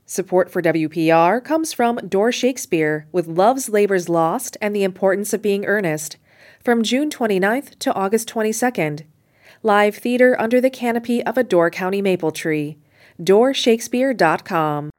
Support for WPR comes from Door Shakespeare with Love's Labor's Lost and the Importance of Being Earnest, from June 29th to August 22nd. Live theater under the canopy of a Door County maple tree. DoorShakespeare.com.